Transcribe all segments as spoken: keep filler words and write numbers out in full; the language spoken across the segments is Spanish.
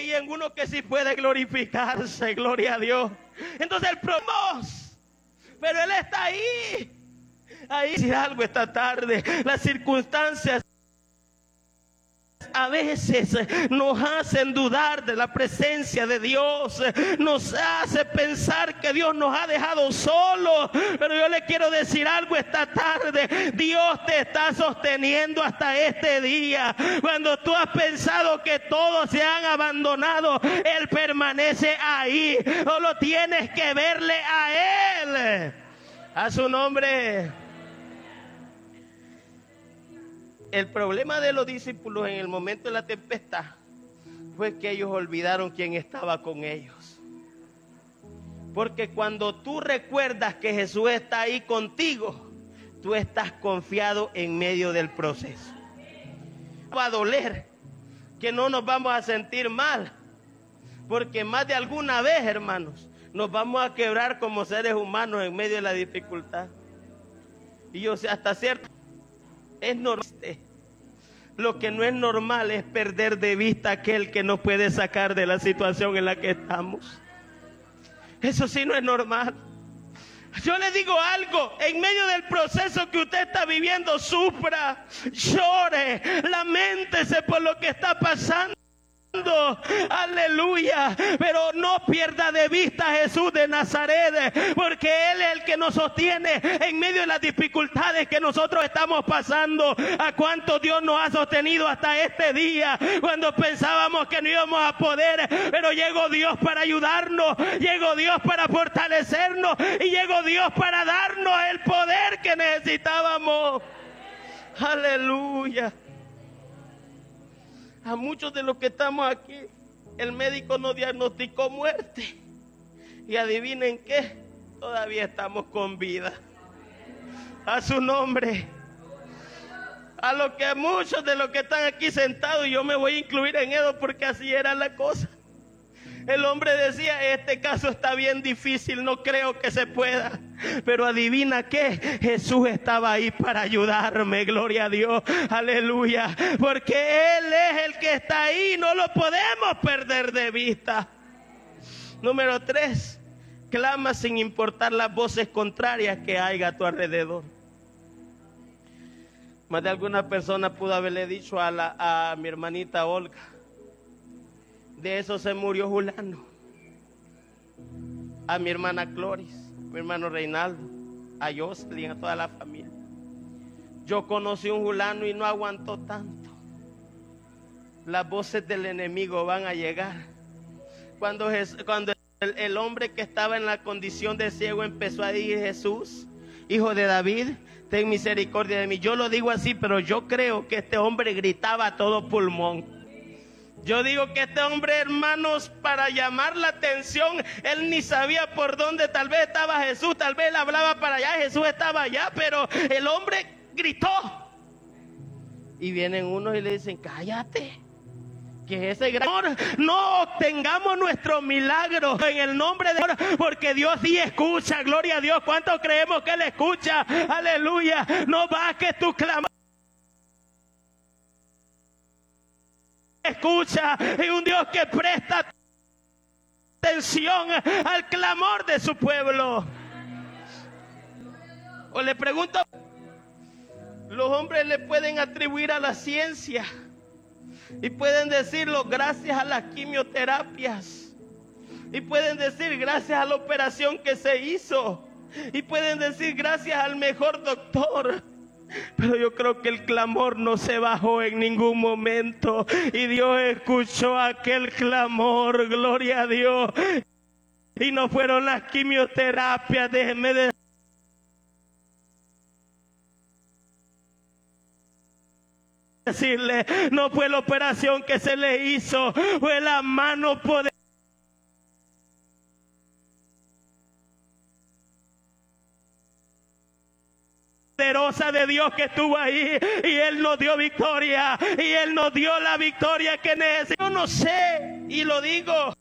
y en uno que sí puede glorificarse, gloria a Dios. Entonces el problema, pero Él está ahí. Ahí decir algo esta tarde. Las circunstancias a veces nos hacen dudar de la presencia de Dios, nos hace pensar que Dios nos ha dejado solos, pero yo le quiero decir algo esta tarde: Dios te está sosteniendo hasta este día. Cuando tú has pensado que todos se han abandonado, Él permanece ahí. Solo tienes que verle a Él. A su nombre. El problema de los discípulos en el momento de la tempestad fue que ellos olvidaron quién estaba con ellos. Porque cuando tú recuerdas que Jesús está ahí contigo, tú estás confiado en medio del proceso. Va a doler, que no nos vamos a sentir mal, porque más de alguna vez, hermanos, nos vamos a quebrar como seres humanos en medio de la dificultad. Y yo sé, hasta cierto es normal. Lo que no es normal es perder de vista a aquel que nos puede sacar de la situación en la que estamos. Eso sí no es normal. Yo le digo algo: en medio del proceso que usted está viviendo, sufra, llore, laméntese por lo que está pasando. Aleluya, pero no pierda de vista a Jesús de Nazaret, porque Él es el que nos sostiene en medio de las dificultades que nosotros estamos pasando. A cuánto Dios nos ha sostenido hasta este día, cuando pensábamos que no íbamos a poder, pero llegó Dios para ayudarnos, llegó Dios para fortalecernos y llegó Dios para darnos el poder que necesitábamos. Aleluya. A muchos de los que estamos aquí, el médico nos diagnosticó muerte. Y adivinen qué, todavía estamos con vida. A su nombre. A lo que muchos de los que están aquí sentados, y yo me voy a incluir en ellos porque así era la cosa. El hombre decía: este caso está bien difícil, no creo que se pueda. Pero adivina qué, Jesús estaba ahí para ayudarme, gloria a Dios, aleluya. Porque Él es el que está ahí, no lo podemos perder de vista. Número tres, clama sin importar las voces contrarias que haya a tu alrededor. Más de alguna persona pudo haberle dicho a, la, a mi hermanita Olga: de eso se murió Julano. A mi hermana Cloris, mi hermano Reinaldo, a Jocelyn, a toda la familia. Yo conocí un Julano y no aguantó tanto. Las voces del enemigo van a llegar. Cuando, cuando el, el hombre que estaba en la condición de ciego empezó a decir: Jesús, Hijo de David, ten misericordia de mí. Yo lo digo así, pero yo creo que este hombre gritaba a todo pulmón. Yo digo que este hombre, hermanos, para llamar la atención, él ni sabía por dónde tal vez estaba Jesús, tal vez él hablaba para allá, Jesús estaba allá, pero el hombre gritó. Y vienen unos y le dicen: cállate, que ese gran amor no obtengamos nuestro milagro en el nombre de Dios, porque Dios sí escucha, gloria a Dios. ¿Cuántos creemos que Él escucha? Aleluya. No bajes tu clamor. Escucha, y un Dios que presta atención al clamor de su pueblo. O le pregunto, los hombres le pueden atribuir a la ciencia y pueden decirlo gracias a las quimioterapias, y pueden decir gracias a la operación que se hizo, y pueden decir gracias al mejor doctor. Pero yo creo que el clamor no se bajó en ningún momento, y Dios escuchó aquel clamor, gloria a Dios. Y no fueron las quimioterapias, déjenme decir. Decirle, no fue la operación que se le hizo, fue la mano poderosa de Dios que estuvo ahí, y Él nos dio victoria, y Él nos dio la victoria que necesitamos. Yo no sé, y lo digo,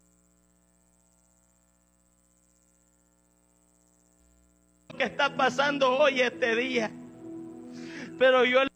lo que está pasando hoy, este día, pero yo